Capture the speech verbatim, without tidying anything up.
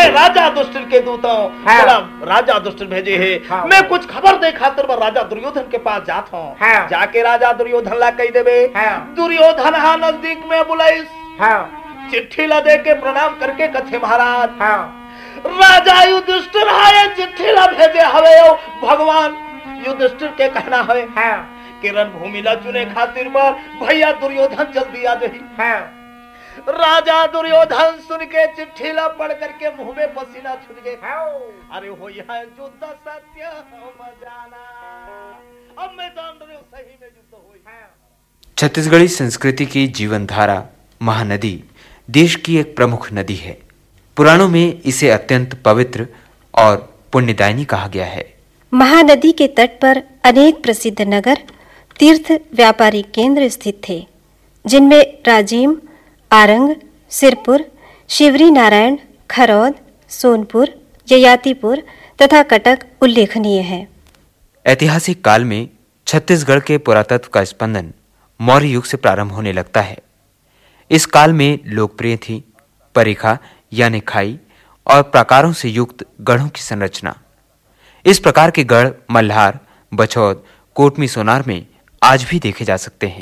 मैं राजा दुष्ट के दूत हूँ। हाँ। चला राजा दुष्ट भेजे है। हाँ। मैं कुछ खबर दे खातिर मैं राजा दुर्योधन के पास जात हूँ। हाँ। जाके राजा दुर्योधन ला कही देवे। हाँ। दुर्योधन हा नजदीक में बुलाइस। हाँ चिट्ठी ला दे के प्रणाम करके कथे महाराज हाँ राजा युधिष्ठिर हाय चिट्ठी ला भेजे हवे ओ भगवान युधिष्ठिर के कहना है हाँ कि रणभूमि ला चुने खातिर पर भैया दुर्योधन जल्दी आ जाही। हाँ राजा दुर्योधन सुन के चिट्ठी ला पढ़ करके मुंह में पसीना छूट गए। हाँ अरे हो यह युद्ध सत्य हम जाना। अब मैं जान रहे हूं सही में युद्ध हुई। छत्तीसगढ़ी संस्कृति की जीवन धारा महानदी देश की एक प्रमुख नदी है। पुराणों में इसे अत्यंत पवित्र और पुण्यदायिनी कहा गया है। महानदी के तट पर अनेक प्रसिद्ध नगर, तीर्थ, व्यापारिक केंद्र स्थित थे, जिनमें राजिम, आरंग, सिरपुर, शिवरी नारायण, खरौद, सोनपुर, ययातिपुर तथा कटक उल्लेखनीय है। ऐतिहासिक काल में छत्तीसगढ़ के पुरातत्व का स्पंदन मौर्य युग से प्रारंभ होने लगता है। इस काल में लोकप्रिय थी परिखा यानी खाई और प्राकारों से युक्त गढ़ों की संरचना। इस प्रकार के गढ़ मल्हार, बछौद, कोटमी सोनार में आज भी देखे जा सकते हैं।